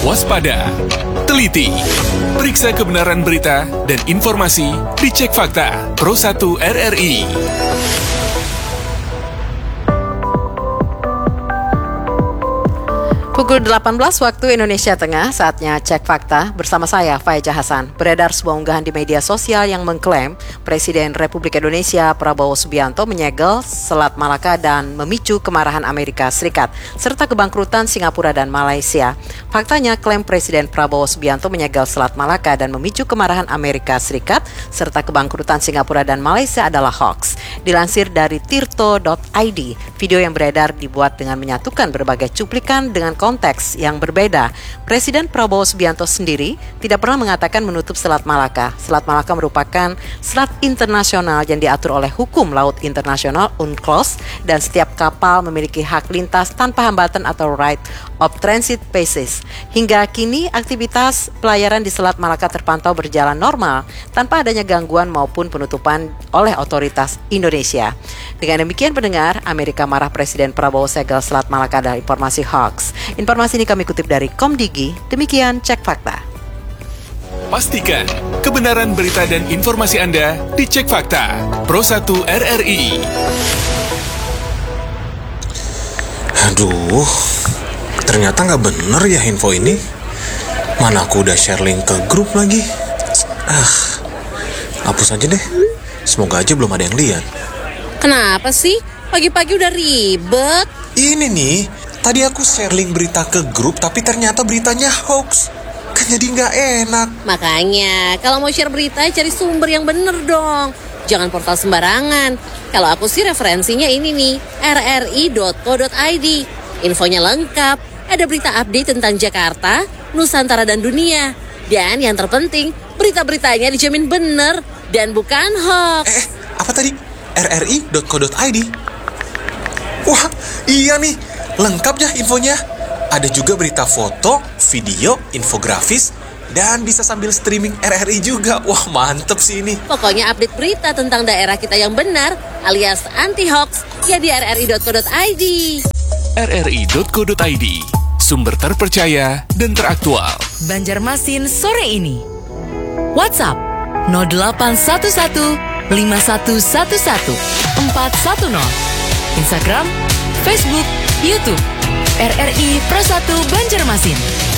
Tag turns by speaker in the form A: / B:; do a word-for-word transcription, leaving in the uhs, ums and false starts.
A: waspada, teliti, periksa kebenaran berita dan informasi, dicek fakta. Pro satu R R I.
B: Pukul delapan belas waktu Indonesia Tengah, saatnya cek fakta bersama saya, Faiza Hasan. Beredar sebuah unggahan di media sosial yang mengklaim Presiden Republik Indonesia Prabowo Subianto menyegel Selat Malaka dan memicu kemarahan Amerika Serikat, serta kebangkrutan Singapura dan Malaysia. Faktanya, klaim Presiden Prabowo Subianto menyegel Selat Malaka dan memicu kemarahan Amerika Serikat, serta kebangkrutan Singapura dan Malaysia adalah hoax. Dilansir dari tirto dot i d, video yang beredar dibuat dengan menyatukan berbagai cuplikan dengan konteks yang berbeda. Presiden Prabowo Subianto sendiri tidak pernah mengatakan menutup Selat Malaka. Selat Malaka merupakan selat internasional yang diatur oleh hukum laut internasional UNCLOS, dan setiap kapal memiliki hak lintas tanpa hambatan atau right of transit basis. Hingga kini aktivitas pelayaran di Selat Malaka terpantau berjalan normal tanpa adanya gangguan maupun penutupan oleh otoritas Indonesia. Dengan demikian pendengar, Amerika marah Presiden Prabowo segel Selat Malaka adalah informasi hoax. Informasi ini kami kutip dari Komdigi. Demikian cek fakta.
A: Pastikan kebenaran berita dan informasi Anda dicek fakta. Pro satu R R I.
C: Aduh, ternyata nggak bener ya info ini. Mana aku udah share link ke grup lagi. Ah, hapus aja deh. Semoga aja belum ada yang lihat.
D: Kenapa sih? Pagi-pagi udah ribet.
C: Ini nih, tadi aku share link berita ke grup, tapi ternyata beritanya hoax. Kan jadi nggak enak.
D: Makanya, kalau mau share berita, cari sumber yang bener dong. Jangan portal sembarangan. Kalau aku sih referensinya ini nih, r r i dot co dot i d. Infonya lengkap, ada berita update tentang Jakarta, Nusantara dan dunia. Dan yang terpenting, berita-beritanya dijamin bener dan bukan hoax.
C: Eh, apa tadi? r r i dot co dot i d. Wah, iya nih. Lengkap ya infonya. Ada juga berita foto, video, infografis, dan bisa sambil streaming R R I juga. Wah, mantep sih ini.
D: Pokoknya update berita tentang daerah kita yang benar alias anti-hoax ya di r r i dot co dot i d.
A: r r i dot co dot i d, sumber terpercaya dan teraktual.
E: Banjarmasin sore ini. WhatsApp nol delapan satu satu lima satu satu satu empat satu nol. Instagram, Facebook, YouTube, R R I Pro satu Banjarmasin.